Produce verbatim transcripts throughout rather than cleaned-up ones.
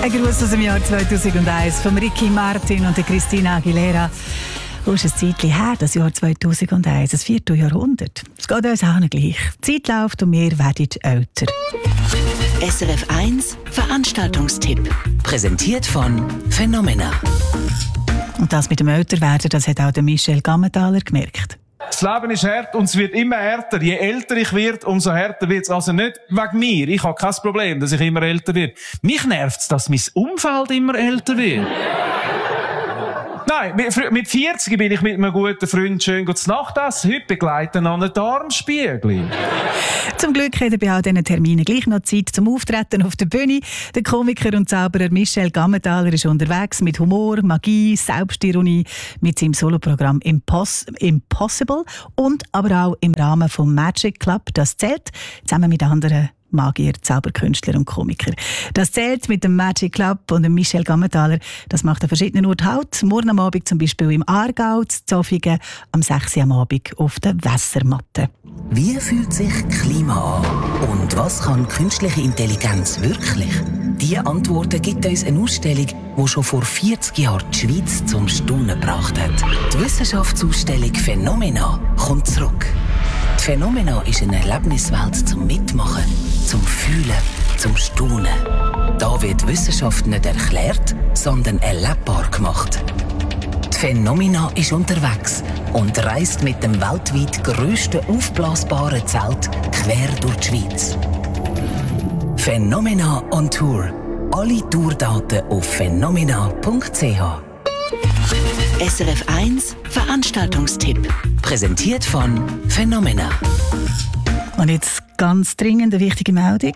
Ein Gruß aus dem Jahr zweitausendeins von Ricky Martin und der Christina Aguilera. Wo ist ein Zeitchen her, das Jahr zweitausendeins, das vierte Jahrhundert. Es geht uns auch nicht gleich. Die Zeit läuft und wir werden älter. S R F eins Veranstaltungstipp. Präsentiert von Phenomena. Und das mit dem Älterwerden, das hat auch der Michel Gammentaler gemerkt. Das Leben ist hart und es wird immer härter. Je älter ich werde, umso härter wird es. Also nicht wegen mir. Ich habe kein Problem, dass ich immer älter werde. Mich nervt es, dass mein Umfeld immer älter wird. Nein, mit vierzig bin ich mit einem guten Freund schön zu Nacht essen. Heute begleiten an einem Darmspiegel. Zum Glück hat er bei all diesen Terminen gleich noch Zeit zum Auftreten auf der Bühne. Der Komiker und Zauberer Michel Gammentaler ist unterwegs mit Humor, Magie, Selbstironie, mit seinem Soloprogramm Impos- Impossible und aber auch im Rahmen vom Magic Club. Das zählt zusammen mit anderen Magier, Zauberkünstler und Komiker. Das zählt mit dem Magic Club und dem Michel Gammentaler. Das macht an verschiedenen Orten Halt. Morgen am Abend zum Beispiel im Aargau, in Zofingen, am sechs Uhr am Abend auf der Wässermatte. Wie fühlt sich Klima an? Und was kann künstliche Intelligenz wirklich? Diese Antworten gibt uns eine Ausstellung, die schon vor vierzig Jahren die Schweiz zum Staunen gebracht hat. Die Wissenschaftsausstellung Phenomena kommt zurück. Die Phenomena ist eine Erlebniswelt zum Mitmachen, zum Fühlen, zum Staunen. Da wird Wissenschaft nicht erklärt, sondern erlebbar gemacht. Die Phenomena ist unterwegs und reist mit dem weltweit grössten aufblasbaren Zelt quer durch die Schweiz. Phenomena on Tour. Alle Tourdaten auf phenomena punkt c h. S R F eins Veranstaltungstipp. Präsentiert von Phenomena. Und jetzt ganz dringend eine wichtige Meldung.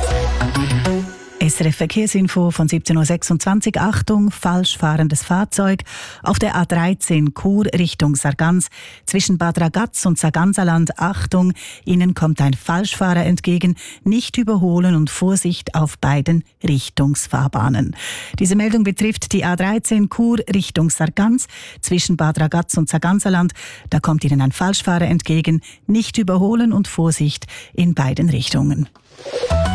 S R F Verkehrsinfo von siebzehn Uhr sechsundzwanzig. Achtung, falsch fahrendes Fahrzeug auf der A dreizehn Chur Richtung Sargans zwischen Bad Ragaz und Sarganserland. Achtung, Ihnen kommt ein Falschfahrer entgegen. Nicht überholen und Vorsicht auf beiden Richtungsfahrbahnen. Diese Meldung betrifft die A dreizehn Chur Richtung Sargans zwischen Bad Ragaz und Sarganserland. Da kommt Ihnen ein Falschfahrer entgegen. Nicht überholen und Vorsicht in beiden Richtungen.